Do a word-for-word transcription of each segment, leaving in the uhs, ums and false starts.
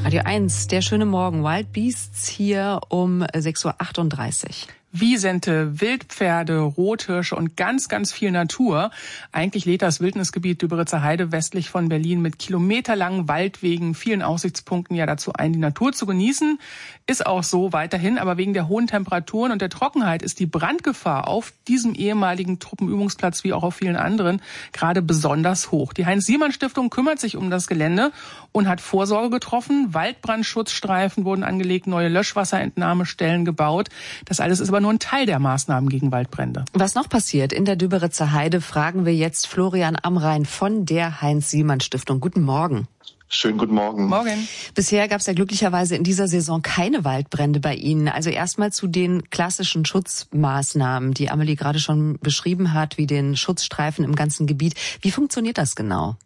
Radio eins, der schöne Morgen. Wild Beasts hier um sechs Uhr achtunddreißig. Wiesente, Wildpferde, Rothirsche und ganz, ganz viel Natur. Eigentlich lädt das Wildnisgebiet Düberitzer Heide westlich von Berlin mit kilometerlangen Waldwegen, vielen Aussichtspunkten ja dazu ein, die Natur zu genießen. Ist auch so weiterhin, aber wegen der hohen Temperaturen und der Trockenheit ist die Brandgefahr auf diesem ehemaligen Truppenübungsplatz wie auch auf vielen anderen gerade besonders hoch. Die Heinz-Siemann-Stiftung kümmert sich um das Gelände und hat Vorsorge getroffen. Waldbrandschutzstreifen wurden angelegt, neue Löschwasserentnahmestellen gebaut. Das alles ist aber nur ein Teil der Maßnahmen gegen Waldbrände. Was noch passiert in der Düberitzer Heide, fragen wir jetzt Florian Amrain von der Heinz-Siemann-Stiftung. Guten Morgen. Schönen guten Morgen. Morgen. Bisher gab es ja glücklicherweise in dieser Saison keine Waldbrände bei Ihnen. Also erstmal zu den klassischen Schutzmaßnahmen, die Amelie gerade schon beschrieben hat, wie den Schutzstreifen im ganzen Gebiet. Wie funktioniert das genau?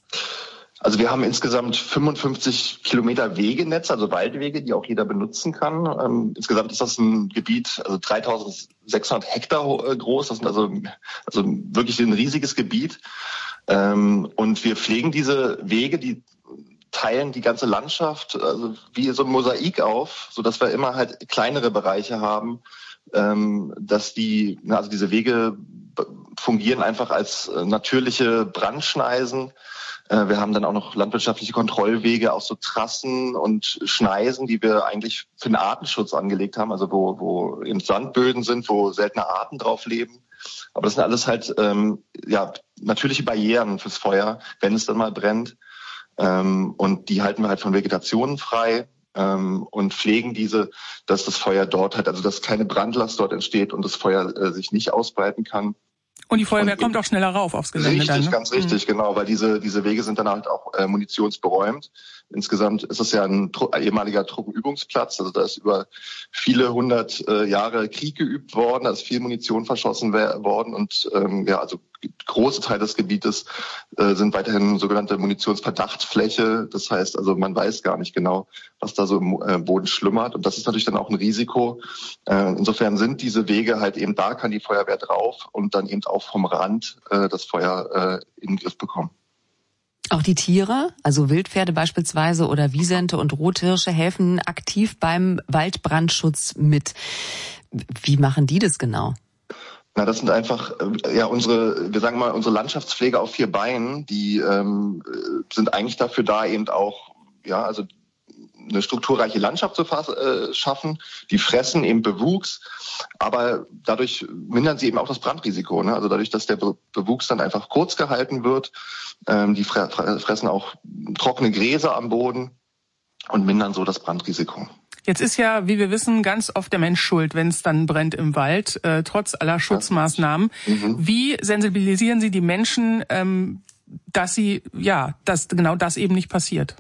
Also wir haben insgesamt fünfundfünfzig Kilometer Wegenetz, also Waldwege, die auch jeder benutzen kann. Ähm, insgesamt ist das ein Gebiet, also dreitausendsechshundert Hektar groß. Das ist also, also wirklich ein riesiges Gebiet. Ähm, und wir pflegen diese Wege, die teilen die ganze Landschaft also wie so ein Mosaik auf, so dass wir immer halt kleinere Bereiche haben, ähm, dass die, also diese Wege fungieren einfach als natürliche Brandschneisen. Wir haben dann auch noch landwirtschaftliche Kontrollwege, auch so Trassen und Schneisen, die wir eigentlich für den Artenschutz angelegt haben, also wo, wo eben Sandböden sind, wo seltene Arten drauf leben. Aber das sind alles halt ähm, ja natürliche Barrieren fürs Feuer, wenn es dann mal brennt. Ähm, und die halten wir halt von Vegetation frei ähm, und pflegen diese, dass das Feuer dort halt, also dass keine Brandlast dort entsteht und das Feuer äh, sich nicht ausbreiten kann. Und die Feuerwehr und kommt auch schneller rauf aufs Gelände. Richtig, dann, ne? ganz richtig, mhm. genau, weil diese diese Wege sind dann halt auch äh, munitionsberäumt. Insgesamt ist es ja ein Tru- ehemaliger Truppenübungsplatz, also da ist über viele hundert äh, Jahre Krieg geübt worden, da ist viel Munition verschossen wer- worden und ähm, ja, also große Teile des Gebietes äh, sind weiterhin sogenannte Munitionsverdachtsfläche. Das heißt, also man weiß gar nicht genau, was da so im äh, Boden schlummert. Und das ist natürlich dann auch ein Risiko. Äh, insofern sind diese Wege halt eben, da kann die Feuerwehr drauf und dann eben auch vom Rand äh, das Feuer äh, in den Griff bekommen. Auch die Tiere, also Wildpferde beispielsweise oder Wiesente und Rothirsche, helfen aktiv beim Waldbrandschutz mit. Wie machen die das genau? Na, das sind einfach ja unsere, wir sagen mal, unsere Landschaftspflege auf vier Beinen, die ähm, sind eigentlich dafür da, eben auch ja also eine strukturreiche Landschaft zu fass, äh, schaffen. Die fressen eben Bewuchs, aber dadurch mindern sie eben auch das Brandrisiko. Ne? Also dadurch, dass der Be- Bewuchs dann einfach kurz gehalten wird, ähm, die fre- fressen auch trockene Gräser am Boden und mindern so das Brandrisiko. Jetzt ist ja, wie wir wissen, ganz oft der Mensch schuld, wenn es dann brennt im Wald, äh, trotz aller Schutzmaßnahmen. Mhm. Wie sensibilisieren Sie die Menschen, ähm, dass sie, ja, dass genau das eben nicht passiert?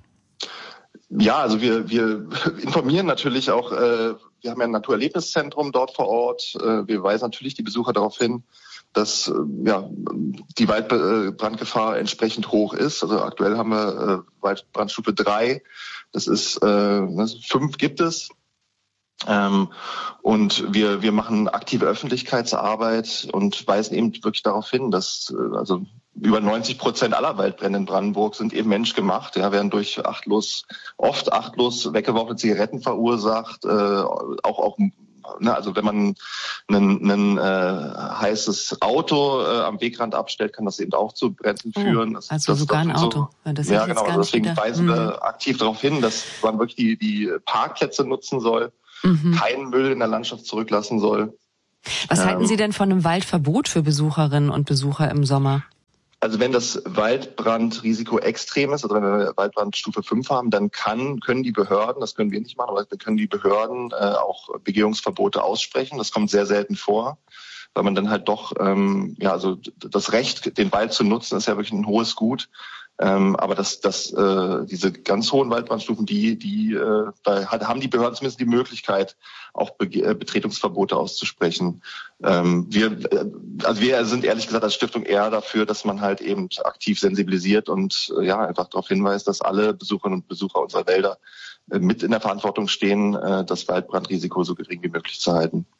Ja, also wir wir informieren natürlich auch, äh, wir haben ja ein Naturerlebniszentrum dort vor Ort. Äh, wir weisen natürlich die Besucher darauf hin, dass äh, ja die Waldbrandgefahr entsprechend hoch ist. Also aktuell haben wir äh, Waldbrandstufe drei. Das ist äh, fünf gibt es. Ähm, und wir wir machen aktive Öffentlichkeitsarbeit und weisen eben wirklich darauf hin, dass äh, also über neunzig Prozent aller Waldbrände in Brandenburg sind eben menschgemacht, ja, werden durch achtlos, oft achtlos weggeworfene Zigaretten verursacht, äh, auch auch ne, also wenn man ein äh, heißes Auto äh, am Wegrand abstellt, kann das eben auch zu Bränden führen. Das, also das, sogar das ein Auto. So, das ja, genau. Gar deswegen nicht weisen hm. wir aktiv darauf hin, dass man wirklich die, die Parkplätze nutzen soll, mhm. keinen Müll in der Landschaft zurücklassen soll. Was ähm, halten Sie denn von einem Waldverbot für Besucherinnen und Besucher im Sommer? Also wenn das Waldbrandrisiko extrem ist, also wenn wir Waldbrandstufe fünf haben, dann kann, können die Behörden, das können wir nicht machen, aber dann können die Behörden äh, auch Begehungsverbote aussprechen. Das kommt sehr selten vor, weil man dann halt doch, ähm, ja, also das Recht, den Wald zu nutzen, ist ja wirklich ein hohes Gut. Ähm, aber das, das, äh, diese ganz hohen Waldbrandstufen, die, die, äh, da hat, haben die Behörden zumindest die Möglichkeit, auch Be- äh, Betretungsverbote auszusprechen. Ähm, wir, äh, also wir sind ehrlich gesagt als Stiftung eher dafür, dass man halt eben aktiv sensibilisiert und äh, ja einfach darauf hinweist, dass alle Besucherinnen und Besucher unserer Wälder äh, mit in der Verantwortung stehen, äh, das Waldbrandrisiko so gering wie möglich zu halten.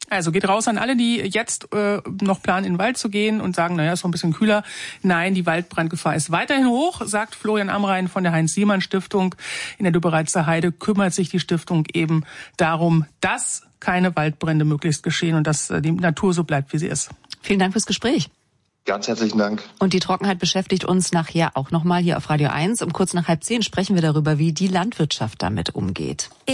Also geht raus an alle, die jetzt äh, noch planen, in den Wald zu gehen und sagen, naja, ist noch ein bisschen kühler. Nein, die Waldbrandgefahr ist weiterhin hoch, sagt Florian Amrain von der Heinz-Siemann-Stiftung. In der Döberitzer Heide kümmert sich die Stiftung eben darum, dass keine Waldbrände möglichst geschehen und dass äh, die Natur so bleibt, wie sie ist. Vielen Dank fürs Gespräch. Ganz herzlichen Dank. Und die Trockenheit beschäftigt uns nachher auch nochmal hier auf Radio eins. Um kurz nach halb zehn sprechen wir darüber, wie die Landwirtschaft damit umgeht.